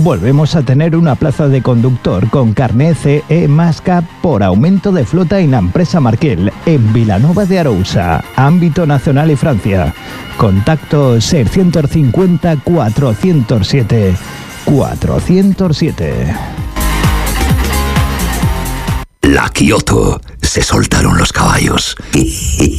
Volvemos a tener una plaza de conductor con carné CE Masca por aumento de flota en la empresa Markel en Vilanova de Arousa, ámbito nacional y Francia. Contacto 650 407 407. La Kioto. Se soltaron los caballos.